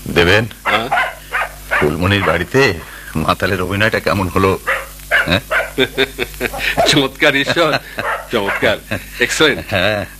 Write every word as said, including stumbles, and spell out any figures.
দেবেন, ফুলমণির বাড়িতে মাতালের অভিনয়টা কেমন হলো? চমৎকার ঈশ্বর, চমৎকার, এক্সেলেন্ট। হ্যাঁ